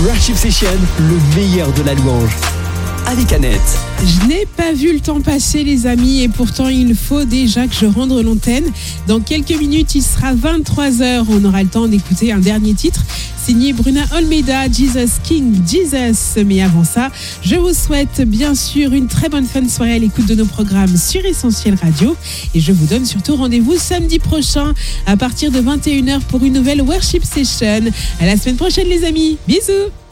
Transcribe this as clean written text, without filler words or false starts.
Worship Session, le meilleur de la louange. Avec Annette. Je n'ai pas vu le temps passer, les amis, et pourtant il faut déjà que je rende l'antenne. Dans quelques minutes, il sera 23h. On aura le temps d'écouter un dernier titre signé Bruna Olmeida, Jesus King Jesus. Mais avant ça, je vous souhaite bien sûr une très bonne fin de soirée à l'écoute de nos programmes sur Essentiel Radio. Et je vous donne surtout rendez-vous samedi prochain à partir de 21h pour une nouvelle Worship Session. À la semaine prochaine, les amis. Bisous.